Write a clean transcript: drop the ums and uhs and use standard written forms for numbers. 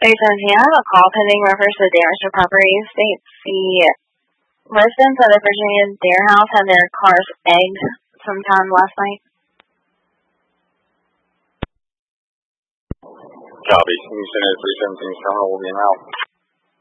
317, I have a call pending reference to Darrington Properties. States the residents of the Virginia Dare House had their cars egged sometime last night. Copy. Houston is 317, terminal will be in route.